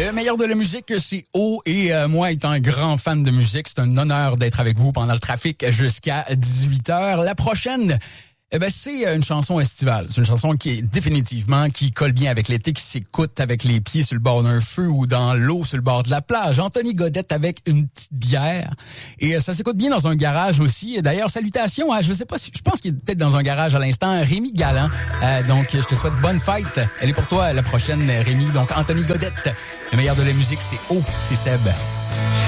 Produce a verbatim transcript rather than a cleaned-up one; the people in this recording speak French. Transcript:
Le meilleur de la musique, c'est O et euh, moi étant un grand fan de musique, c'est un honneur d'être avec vous pendant le trafic jusqu'à dix-huit heures. La prochaine, eh ben c'est une chanson estivale. C'est une chanson qui est définitivement, qui colle bien avec l'été, qui s'écoute avec les pieds sur le bord d'un feu ou dans l'eau sur le bord de la plage. Anthony Godette avec une petite bière. Et ça s'écoute bien dans un garage aussi. D'ailleurs, salutations à, je sais pas si, je pense qu'il est peut-être dans un garage à l'instant, Rémi Galland. Euh, donc, je te souhaite bonne fête. Elle est pour toi, la prochaine, Rémi. Donc, Anthony Godette. Le meilleur de la musique, c'est O, c'est Seb.